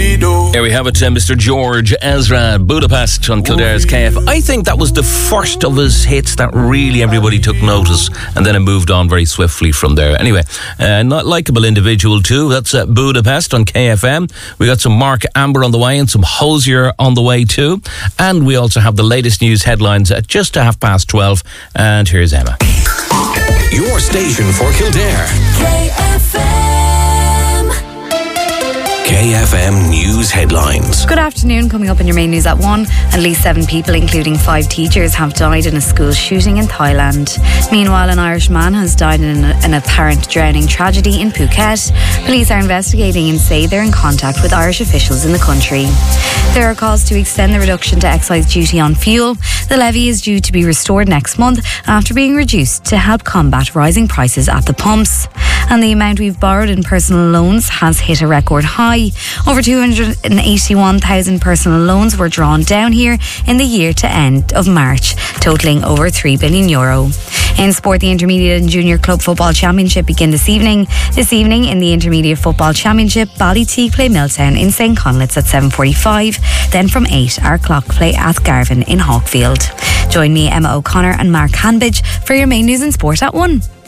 Here we have it, Mr. George Ezra, Budapest on Kildare's KF. I think that was the first of his hits that really everybody took notice, and then it moved on very swiftly from there. Anyway, not likeable individual too. That's Budapest on KFM. We got some Mark Amber on the way and some Hosier on the way too. And we also have the latest news headlines at just 12:30. And here's Emma. Your station for Kildare. KFM News Headlines. Good afternoon. Coming up in your main news at 1, at least 7 people, including 5 teachers, have died in a school shooting in Thailand. Meanwhile, an Irish man has died in an apparent drowning tragedy in Phuket. Police are investigating and say they're in contact with Irish officials in the country. There are calls to extend the reduction to excise duty on fuel. The levy is due to be restored next month after being reduced to help combat rising prices at the pumps. And the amount we've borrowed in personal loans has hit a record high. Over 281,000 personal loans were drawn down here in the year to end of March, totalling over €3 billion. In sport, the Intermediate and Junior Club Football Championship begin this evening. This evening in the Intermediate Football Championship, Ballyteague play Milltown in St. Conleth's at 7:45. Then from 8, our Clock play Athgarvan in Hawkfield. Join me, Emma O'Connor and Mark Hanbidge for your main news and sport at 1.